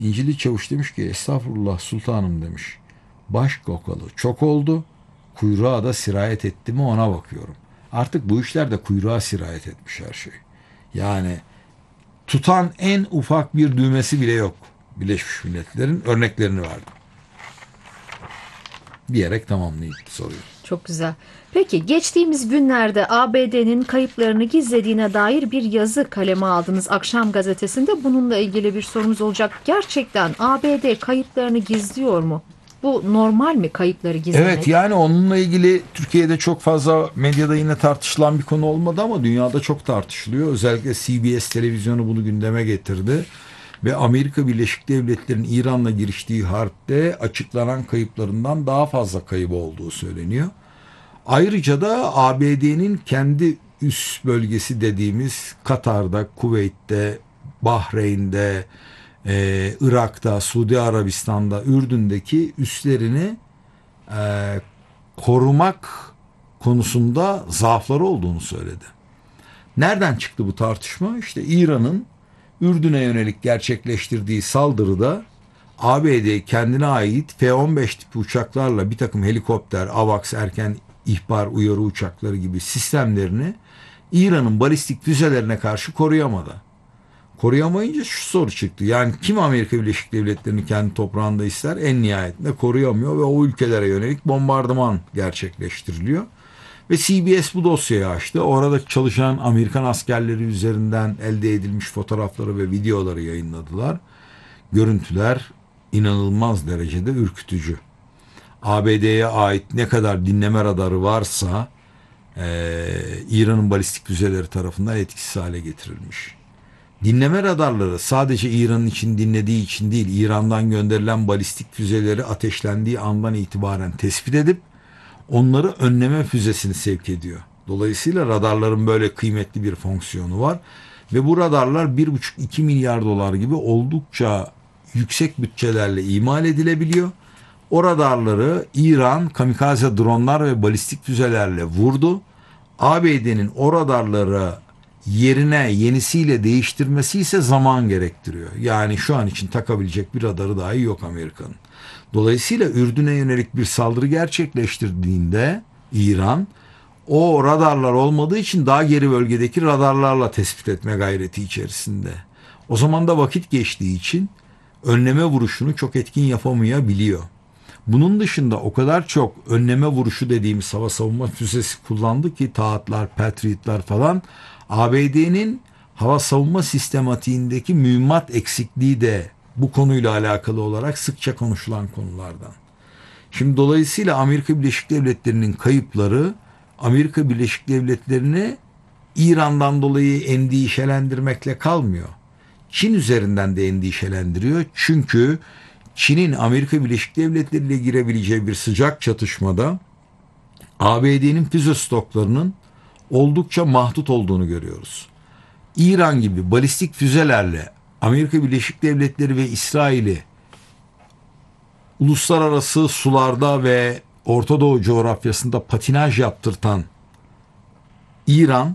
İncili Çavuş demiş ki estağfurullah sultanım demiş. Baş kokalı çok oldu. Kuyruğa da sirayet etti mi ona bakıyorum. Artık bu işlerde kuyruğa sirayet etmiş her şey. Yani tutan en ufak bir düğmesi bile yok. Birleşmiş Milletler'in örneklerini verdim. Diyerek tamamlayayım soruyu. Çok güzel. Peki geçtiğimiz günlerde ABD'nin kayıplarını gizlediğine dair bir yazı kaleme aldınız Akşam Gazetesi'nde. Bununla ilgili bir sorumuz olacak. Gerçekten ABD kayıplarını gizliyor mu? Bu normal mi, kayıpları Evet, gizlemek? yani onunla ilgili Türkiye'de çok fazla medyada yine tartışılan bir konu olmadı ama dünyada çok tartışılıyor. Özellikle CBS televizyonu bunu gündeme getirdi. Ve Amerika Birleşik Devletleri'nin İran'la giriştiği harpte açıklanan kayıplarından daha fazla kaybı olduğu söyleniyor. Ayrıca da ABD'nin kendi üst bölgesi dediğimiz Katar'da, Kuveyt'te, Bahreyn'de, Irak'ta, Suudi Arabistan'da, Ürdün'deki üslerini e, korumak konusunda zaafları olduğunu söyledi. Nereden çıktı bu tartışma? İşte İran'ın Ürdün'e yönelik gerçekleştirdiği saldırıda ABD kendine ait F-15 tipi uçaklarla bir takım helikopter, AVAX, erken ihbar uyarı uçakları gibi sistemlerini İran'ın balistik füzelerine karşı koruyamadı. Koruyamayınca şu soru çıktı. Yani kim Amerika Birleşik Devletleri'ni kendi toprağında ister? En nihayetinde koruyamıyor ve o ülkelere yönelik bombardıman gerçekleştiriliyor. Ve CBS bu dosyayı açtı. Orada çalışan Amerikan askerleri üzerinden elde edilmiş fotoğrafları ve videoları yayınladılar. Görüntüler inanılmaz derecede ürkütücü. ABD'ye ait ne kadar dinleme radarı varsa İran'ın balistik füzeleri tarafından etkisiz hale getirilmiş. Dinleme radarları sadece İran'ın için dinlediği için değil, İran'dan gönderilen balistik füzeleri ateşlendiği andan itibaren tespit edip onları önleme füzesini sevk ediyor. Dolayısıyla radarların böyle kıymetli bir fonksiyonu var. Ve bu radarlar 1,5-2 milyar dolar gibi oldukça yüksek bütçelerle imal edilebiliyor. O radarları İran kamikaze dronlar ve balistik füzelerle vurdu. ABD'nin o radarları yerine yenisiyle değiştirmesi ise zaman gerektiriyor. Yani şu an için takabilecek bir radarı dahi yok Amerika'nın. Dolayısıyla Ürdün'e yönelik bir saldırı gerçekleştirdiğinde İran o radarlar olmadığı için daha geri bölgedeki radarlarla tespit etme gayreti içerisinde. O zaman da vakit geçtiği için önleme vuruşunu çok etkin yapamayabiliyor. Bunun dışında o kadar çok önleme vuruşu dediğimiz hava savunma füzesi kullandı ki Taatlar, Patriotlar falan, ABD'nin hava savunma sistematiğindeki mühimmat eksikliği de bu konuyla alakalı olarak sıkça konuşulan konulardan. Şimdi dolayısıyla Amerika Birleşik Devletleri'nin kayıpları Amerika Birleşik Devletleri'ni İran'dan dolayı endişelendirmekle kalmıyor. Çin üzerinden de endişelendiriyor. Çünkü Çin'in Amerika Birleşik Devletleri ile girebileceği bir sıcak çatışmada ABD'nin füze stoklarının oldukça mahdut olduğunu görüyoruz. İran gibi balistik füzelerle Amerika Birleşik Devletleri ve İsrail'i uluslararası sularda ve Orta Doğu coğrafyasında patinaj yaptırtan İran,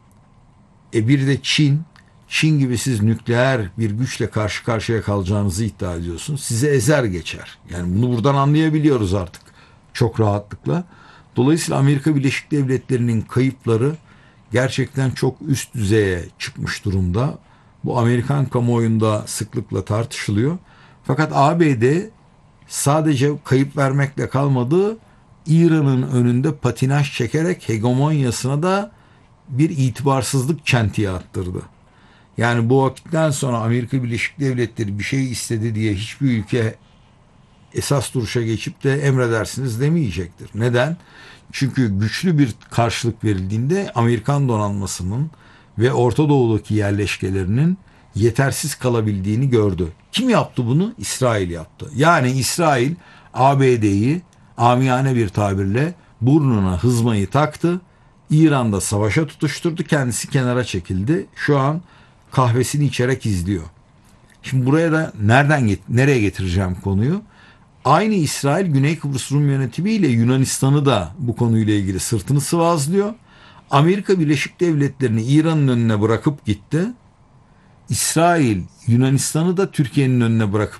bir de Çin gibi siz nükleer bir güçle karşı karşıya kalacağınızı iddia ediyorsunuz. Size ezer geçer. Yani bunu buradan anlayabiliyoruz artık çok rahatlıkla. Dolayısıyla Amerika Birleşik Devletleri'nin kayıpları gerçekten çok üst düzeye çıkmış durumda. Bu Amerikan kamuoyunda sıklıkla tartışılıyor. Fakat ABD sadece kayıp vermekle kalmadı, İran'ın önünde patinaj çekerek hegemonyasına da bir itibarsızlık çentiği attırdı. Yani bu vakitten sonra Amerika Birleşik Devletleri bir şey istedi diye hiçbir ülke esas duruşa geçip de emredersiniz demeyecektir. Neden? Çünkü güçlü bir karşılık verildiğinde Amerikan donanmasının ve Orta Doğu'daki yerleşkelerinin yetersiz kalabildiğini gördü. Kim yaptı bunu? İsrail yaptı. Yani İsrail ABD'yi amiyane bir tabirle burnuna hızmayı taktı. İran'da savaşa tutuşturdu. Kendisi kenara çekildi. Şu an kahvesini içerek izliyor. Şimdi buraya da nereye getireceğim konuyu? Aynı İsrail Güney Kıbrıs Rum yönetimi ile Yunanistan'ı da bu konuyla ilgili sırtını sıvazlıyor. Amerika Birleşik Devletleri'ni İran'ın önüne bırakıp gitti. İsrail Yunanistan'ı da Türkiye'nin önüne bırakıp